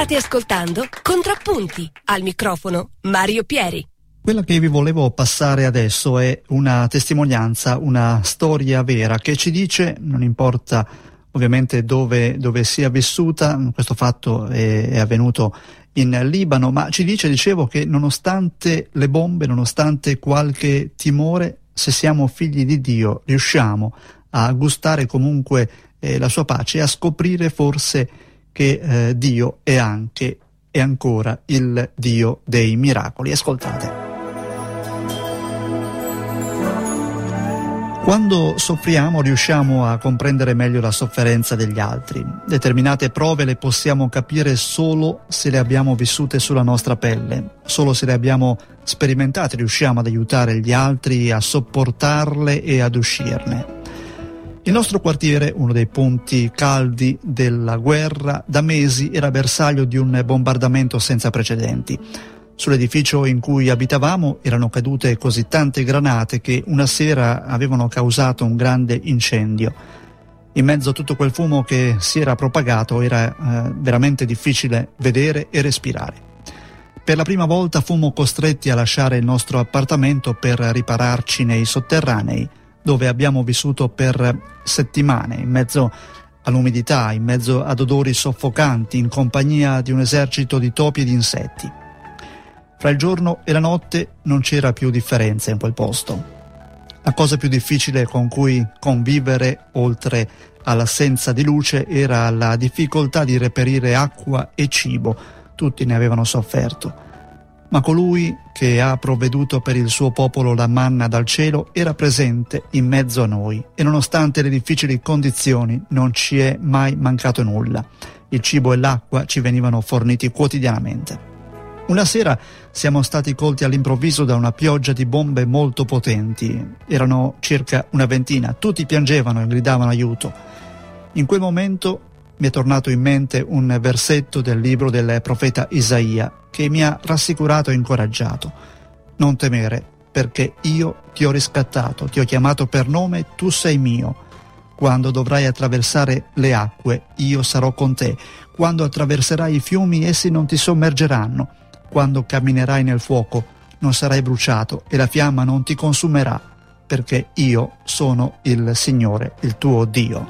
State ascoltando Contrappunti, al microfono Mario Pieri. Quella che vi volevo passare adesso è una testimonianza, una storia vera che ci dice, non importa ovviamente dove sia vissuta, questo fatto è avvenuto in Libano, ma ci dicevo che nonostante le bombe, nonostante qualche timore, se siamo figli di Dio riusciamo a gustare comunque la sua pace e a scoprire forse che Dio è anche e ancora il Dio dei miracoli. Ascoltate. Quando soffriamo riusciamo a comprendere meglio la sofferenza degli altri. Determinate prove le possiamo capire solo se le abbiamo vissute sulla nostra pelle, solo se le abbiamo sperimentate riusciamo ad aiutare gli altri a sopportarle e ad uscirne. Il nostro quartiere, uno dei punti caldi della guerra, da mesi era bersaglio di un bombardamento senza precedenti. Sull'edificio in cui abitavamo erano cadute così tante granate che una sera avevano causato un grande incendio. In mezzo a tutto quel fumo che si era propagato era veramente difficile vedere e respirare. Per la prima volta fummo costretti a lasciare il nostro appartamento per ripararci nei sotterranei, dove abbiamo vissuto per settimane, in mezzo all'umidità, in mezzo ad odori soffocanti, in compagnia di un esercito di topi e di insetti. Fra il giorno e la notte non c'era più differenza in quel posto. La cosa più difficile con cui convivere, oltre all'assenza di luce, era la difficoltà di reperire acqua e cibo. Tutti ne avevano sofferto. Ma colui che ha provveduto per il suo popolo la manna dal cielo era presente in mezzo a noi e nonostante le difficili condizioni non ci è mai mancato nulla. Il cibo e l'acqua ci venivano forniti quotidianamente. Una sera siamo stati colti all'improvviso da una pioggia di bombe molto potenti. Erano circa una ventina, tutti piangevano e gridavano aiuto. In quel momento mi è tornato in mente un versetto del libro del profeta Isaia che mi ha rassicurato e incoraggiato. Non temere, perché io ti ho riscattato, ti ho chiamato per nome, tu sei mio. Quando dovrai attraversare le acque, io sarò con te. Quando attraverserai i fiumi, essi non ti sommergeranno. Quando camminerai nel fuoco non sarai bruciato e la fiamma non ti consumerà, perché io sono il Signore, il tuo Dio.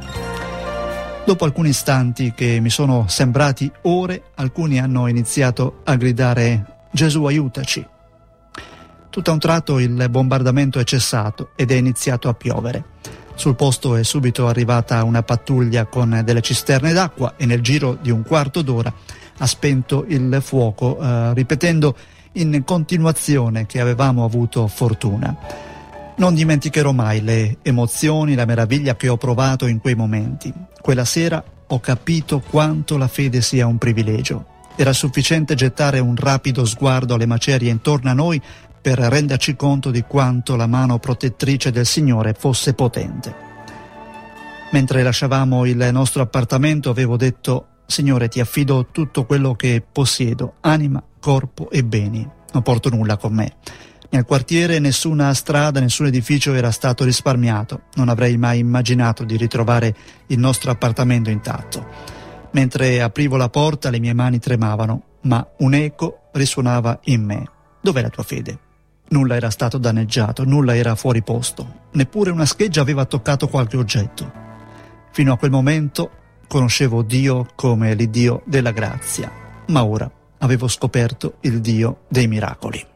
Dopo alcuni istanti che mi sono sembrati ore, alcuni hanno iniziato a gridare «Gesù, aiutaci!». Tutto a un tratto il bombardamento è cessato ed è iniziato a piovere. Sul posto è subito arrivata una pattuglia con delle cisterne d'acqua e nel giro di un quarto d'ora ha spento il fuoco, ripetendo in continuazione che avevamo avuto fortuna. Non dimenticherò mai le emozioni, la meraviglia che ho provato in quei momenti. Quella sera ho capito quanto la fede sia un privilegio. Era sufficiente gettare un rapido sguardo alle macerie intorno a noi per renderci conto di quanto la mano protettrice del Signore fosse potente. Mentre lasciavamo il nostro appartamento avevo detto: Signore, ti affido tutto quello che possiedo, anima, corpo e beni. Non porto nulla con me. Nel quartiere nessuna strada, nessun edificio era stato risparmiato. Non avrei mai immaginato di ritrovare il nostro appartamento intatto. Mentre aprivo la porta le mie mani tremavano, ma un eco risuonava in me. Dov'è la tua fede? Nulla era stato danneggiato, nulla era fuori posto. Neppure una scheggia aveva toccato qualche oggetto. Fino a quel momento conoscevo Dio come l'Iddio della grazia, ma ora avevo scoperto il Dio dei miracoli.